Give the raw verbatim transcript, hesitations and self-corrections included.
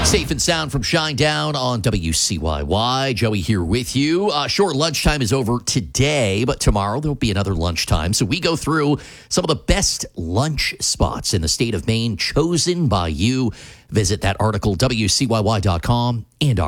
Safe and sound from Shinedown on W C Y Y. Joey here with you. Uh, short lunchtime is over today, but tomorrow there'll be another lunchtime. So we go through some of the best lunch spots in the state of Maine chosen by you. Visit that article, W C Y Y dot com, and our